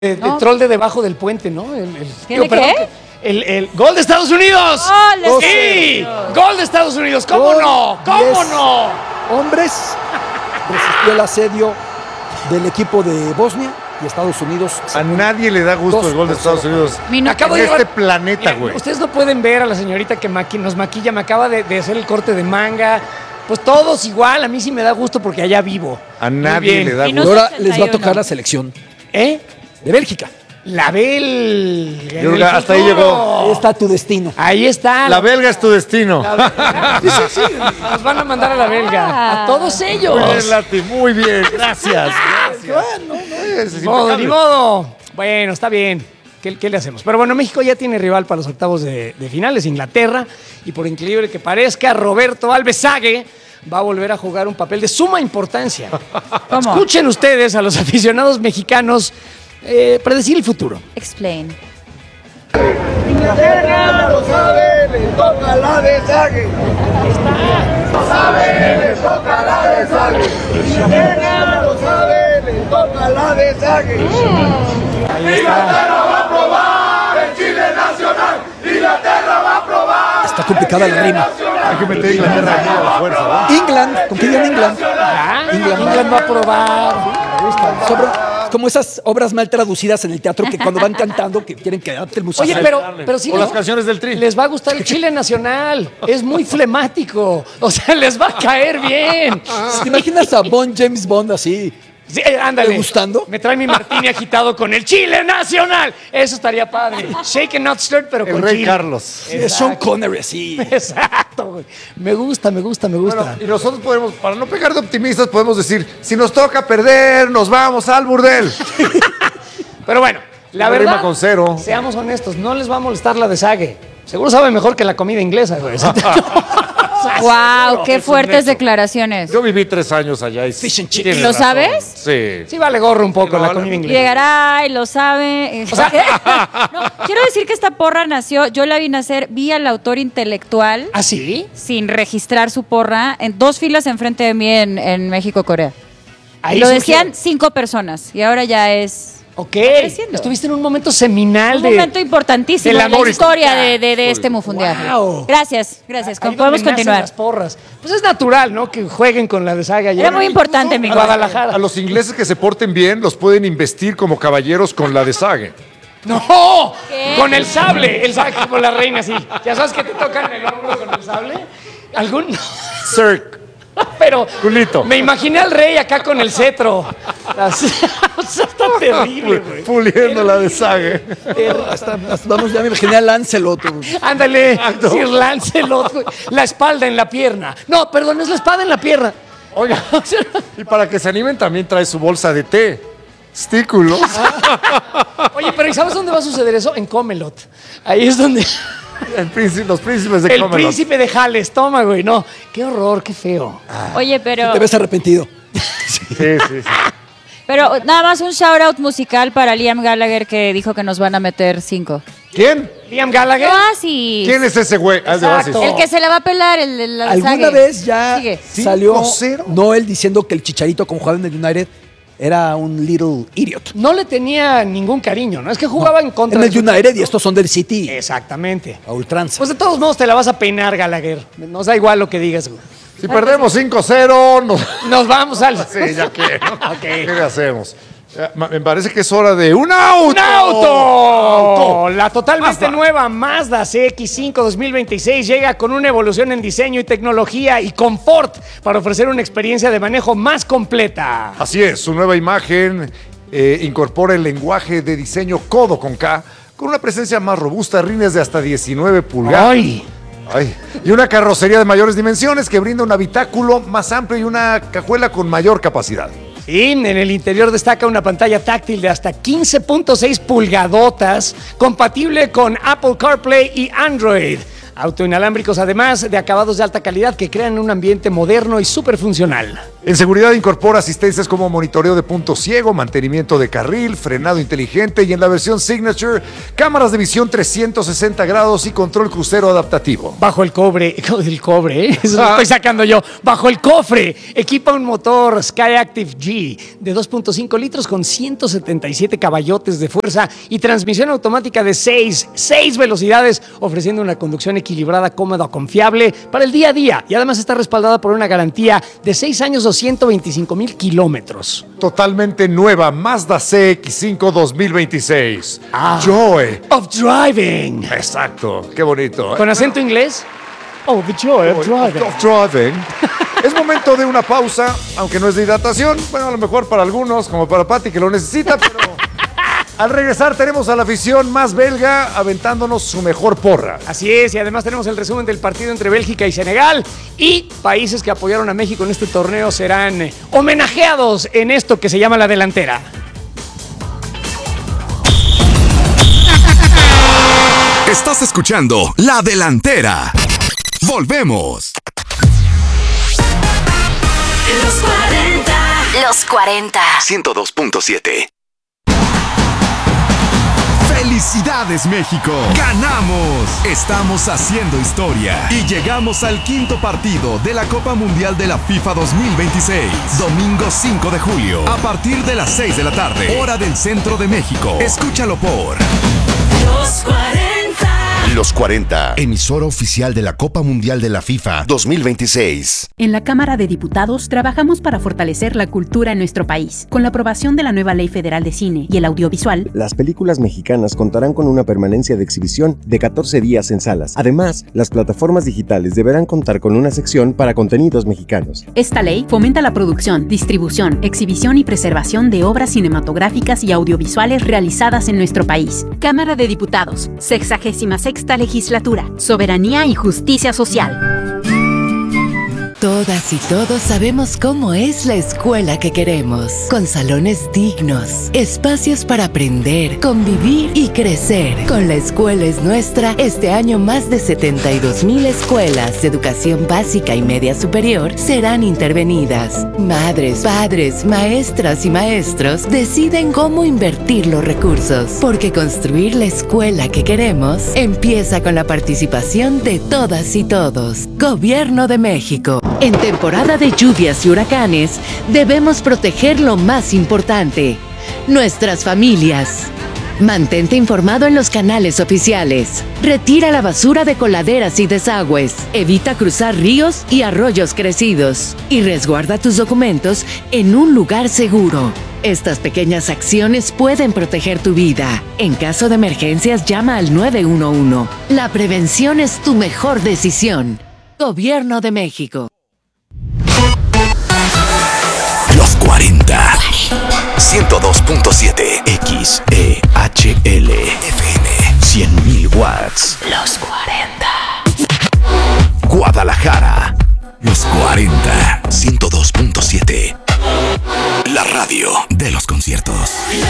No. Troll de debajo del puente, ¿no? ¿Tiene qué? El gol de Estados Unidos. ¡Sí! ¡Gol de Estados Unidos! ¿Cómo no? ¿Cómo no? Hombres resistió el asedio del equipo de Bosnia y Estados Unidos. A nadie le da gusto el gol de Estados Unidos. Acabo en de este planeta, güey. Ustedes no pueden ver a la señorita que nos maquilla. Me acaba de hacer el corte de manga. Pues todos igual. A mí sí me da gusto porque allá vivo. A nadie le da Y gusto. ahora les va a tocar la selección de Bélgica. La belga. Yo creo que hasta ahí llegó. Ahí está tu destino. Ahí está. La belga es tu destino. Sí. Nos van a mandar a la belga. A todos ellos. Muy bien, Lati, muy bien. Gracias. Ni modo. Bueno, está bien. ¿Qué le hacemos? Pero bueno, México ya tiene rival para los octavos de finales, Inglaterra. Y por increíble que parezca, Roberto Alves Sague va a volver a jugar un papel de suma importancia. ¿Cómo? Escuchen ustedes a los aficionados mexicanos predecir el futuro. Explain. Inglaterra lo sabe, le toca la de Sague. Lo sabe, le toca la de Sague. Inglaterra lo sabe, le toca la de Sague. Inglaterra va a probar el Chile nacional. Inglaterra va a probar. Está complicada la rima. Hay que meter Inglaterra aquí a la fuerza, ¿no? England, ¿con qué viene England? England va a probar. Como esas obras mal traducidas en el teatro que cuando van cantando que quieren que adapte el musical. Oye, pero sí, O las canciones del Tri. les va a gustar el Chile nacional. Es muy flemático. O sea, les va a caer bien. ¿Te imaginas a James Bond así? Sí, ándale. ¿Degustando? Me trae mi martini agitado con el Chile nacional. Eso estaría padre. Shake and not stirred, pero El con rey Chile. Carlos. Sí, es Sean Connery así. Exacto, güey. Me gusta. Bueno, y nosotros podemos, para no pegar de optimistas, podemos decir, si nos toca perder, nos vamos al burdel. Pero bueno, la Una verdad, rima con cero. seamos honestos, no les va a molestar la de Sague. Seguro sabe mejor que la comida inglesa, güey. Wow, qué fuertes declaraciones. Yo viví 3 años allá y Fish and chips. tienes ¿Lo razón. sabes? Sí. Sí vale gorro un poco No, la no, comida no. inglesa. Llegará y lo sabe. No, quiero decir que esta porra nació, yo la vi nacer, vi al autor intelectual ¿Ah, sí? sin registrar su porra en 2 filas enfrente de mí en México, Corea. Ahí Lo surgió. decían 5 personas y ahora ya es Ok. creciendo. Estuviste en un momento seminal un de... momento importantísimo del en la amor historia de este mundial. Wow. Gracias. Ahí donde Podemos nacen continuar. las porras. Pues es natural, ¿no? Que jueguen con la de Saga. Era muy importante, mi en Guadalajara. A los ingleses que se porten bien los pueden investir como caballeros con la de Sague. ¡No! ¿Qué? Con el sable como la reina, sí. ¿Ya sabes que te tocan el hombro con el sable? ¿Algún? Sir, Pero culito. me imaginé al rey acá con el cetro. Así, o sea, está terrible, güey. Puliendo la de Sague. Hasta vamos, ya me imaginé a Lancelot. Ándale, Sir Lancelot, güey. La espalda en la pierna. No, perdón, es la espada en la pierna. Oiga, y para que se animen también trae su bolsa de té. Stículos. Oye, pero ¿y sabes dónde va a suceder eso? En Comelot. Ahí es donde... Los príncipes de El Comelot. príncipe de Jales, toma, güey. No, qué horror, qué feo. Oye, pero Te ves arrepentido. Sí. pero nada más un shout out musical para Liam Gallagher que dijo que nos van a meter 5. ¿Quién? Liam Gallagher. Oasis. ¿Quién es ese güey? Ah, el de Oasis. Exacto. El que se la va a pelar, el de la ¿Alguna Sague. vez ya Sigue. salió 5-0. Noel diciendo que el Chicharito, como jugaba en el United, era un little idiot? No le tenía ningún cariño, ¿no? Es que jugaba en contra En el de su- United y estos son del City Exactamente. a ultranza. Pues de todos modos te la vas a peinar, Gallagher. Nos da igual lo que digas, güey. Si perdemos 5-0, Nos vamos al... Sí, ya que. Ok. ¿Qué le hacemos? Me parece que es hora de un auto. ¡Un auto! La totalmente nueva Mazda CX-5 2026 llega con una evolución en diseño y tecnología y confort para ofrecer una experiencia de manejo más completa. Así es, su nueva imagen incorpora el lenguaje de diseño codo con K, con una presencia más robusta, rines de hasta 19 pulgadas. ¡Ay! Y una carrocería de mayores dimensiones que brinda un habitáculo más amplio y una cajuela con mayor capacidad. Y en el interior destaca una pantalla táctil de hasta 15.6 pulgadotas, compatible con Apple CarPlay y Android. Auto inalámbricos, además de acabados de alta calidad que crean un ambiente moderno y súper funcional. En seguridad incorpora asistencias como monitoreo de punto ciego, mantenimiento de carril, frenado inteligente y en la versión Signature, cámaras de visión 360 grados y control crucero adaptativo. Bajo el cobre, eso lo estoy sacando yo. Bajo el cofre, equipa un motor Skyactiv G de 2.5 litros con 177 caballotes de fuerza y transmisión automática de 6 velocidades, ofreciendo una conducción equilibrada, cómoda, confiable para el día a día. Y además está respaldada por una garantía de 6 años o 125,000 kilómetros. Totalmente nueva Mazda CX-5 2026. Joy of driving. Exacto, qué bonito. ¿Con acento inglés? Oh, the joy of driving. Of driving. Es momento de una pausa, aunque no es de hidratación. Bueno, a lo mejor para algunos, como para Pati, que lo necesita, pero al regresar tenemos a la afición más belga aventándonos su mejor porra. Así es, y además tenemos el resumen del partido entre Bélgica y Senegal. Y países que apoyaron a México en este torneo serán homenajeados en esto que se llama la delantera. Estás escuchando La Delantera. Volvemos. Los 40. 102.7. ¡Felicidades, México! ¡Ganamos! Estamos haciendo historia y llegamos al quinto partido de la Copa Mundial de la FIFA 2026. Domingo 5 de julio, a partir de las 6 de la tarde, hora del centro de México. Escúchalo por Los 40. Los 40, emisora oficial de la Copa Mundial de la FIFA 2026. En la Cámara de Diputados trabajamos para fortalecer la cultura en nuestro país. Con la aprobación de la nueva Ley Federal de Cine y el Audiovisual, las películas mexicanas contarán con una permanencia de exhibición de 14 días en salas. Además, las plataformas digitales deberán contar con una sección para contenidos mexicanos. Esta ley fomenta la producción, distribución, exhibición y preservación de obras cinematográficas y audiovisuales realizadas en nuestro país. Cámara de Diputados, 66ª Legislatura, Soberanía y Justicia Social. Todas y todos sabemos cómo es la escuela que queremos, con salones dignos, espacios para aprender, convivir y crecer. Con La Escuela es Nuestra, este año más de 72,000 escuelas de educación básica y media superior serán intervenidas. Madres, padres, maestras y maestros deciden cómo invertir los recursos, porque construir la escuela que queremos empieza con la participación de todas y todos. Gobierno de México. En temporada de lluvias y huracanes, debemos proteger lo más importante, nuestras familias. Mantente informado en los canales oficiales. Retira la basura de coladeras y desagües. Evita cruzar ríos y arroyos crecidos. Y resguarda tus documentos en un lugar seguro. Estas pequeñas acciones pueden proteger tu vida. En caso de emergencias, llama al 911. La prevención es tu mejor decisión. Gobierno de México. Los 40. 102.7 XEHL FM 100,000 watts. Los 40. Guadalajara.